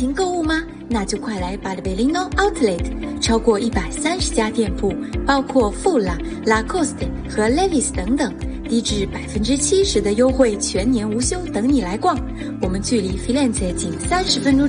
庭购物吗？那就快来巴黎贝利诺 Outlet， 超过130家店铺，包括富拉、Lacoste 和 Levi's 等等，低至70%的优惠，全年无休，等你来逛。我们距离 Firenze 仅30分钟。